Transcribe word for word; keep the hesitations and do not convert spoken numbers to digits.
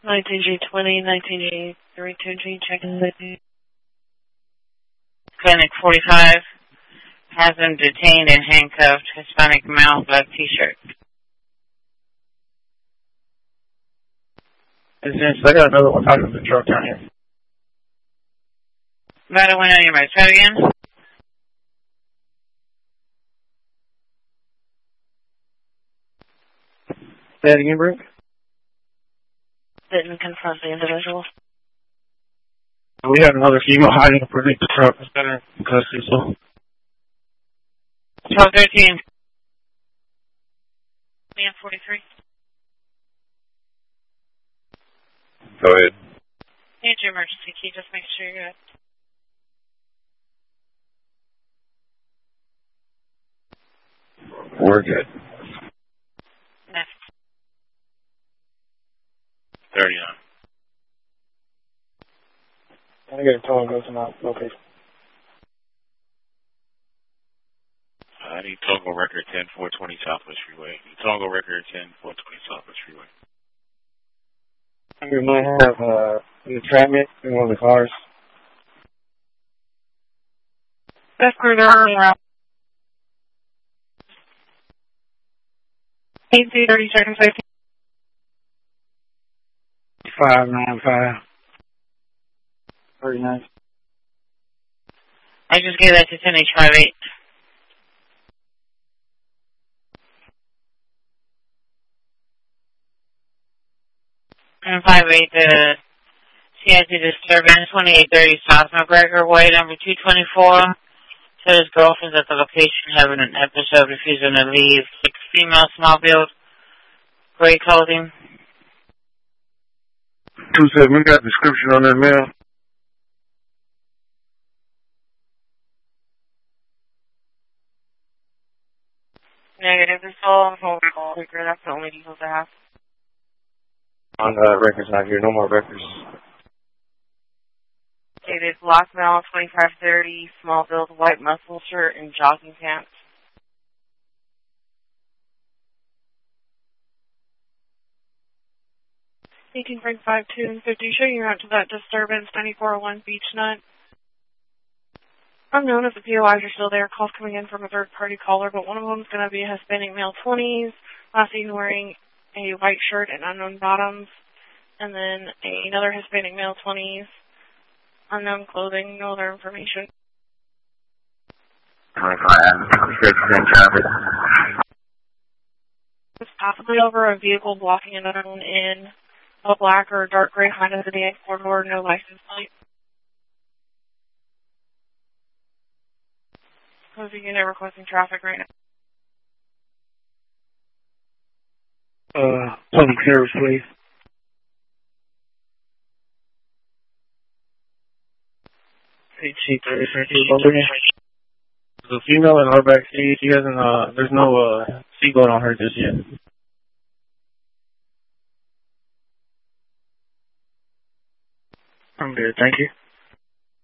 nineteen G twenty, nineteen G thirty-two G, checking the Clinic forty-five has him detained and handcuffed. Hispanic male, black t-shirt. I got another one out of the truck down here. Right away on your right. Try it again. Say it again, Brent. Didn't confront the individual. We had another female hiding underneath the truck. It's better in custody, so. twelve thirteen. Man forty-three. Go ahead. Need your emergency key, just make sure you're good. We're good. Next. thirty-nine. I get a tow and go to my location. I need Tongo record ten four twenty Southwest Freeway. Tongo record ten four twenty Southwest Freeway. We might have uh, an entrapment in one of the cars. That's where they're around. eight thirty seconds, safety. five nine five. thirty-nine. I just gave that to ten H five eight. And five eight, the C I D disturbance, twenty-eight thirty South McGregor Way, number two twenty-four. So his girlfriend's at the location having an episode, refusing to leave. Six female, small build, gray clothing. two seven, we got a description on that mail. Negative, it's all on hold call. That's the only details I have. On the records not here, no more records. Dated black male, twenty-five thirty, small build, white muscle shirt, and jogging pants. eighteen Frank five two fifty, show you out to that disturbance, ninety-four oh one Beach Nut. Unknown if the P O Is are still there. Calls coming in from a third-party caller, but one of them is going to be a Hispanic male, twenties, last seen wearing a white shirt and unknown bottoms, and then another Hispanic male, twenties, unknown clothing, no other information. It's possibly over a vehicle blocking another one in a black or dark gray Honda Sedan four-door, no license plate. Closing unit requesting traffic right now. Uh, public service, please. H C thirty-three. There's a female in her back seat. She hasn't, uh, there's no, uh, seatbelt on her just yet. I'm good, thank you.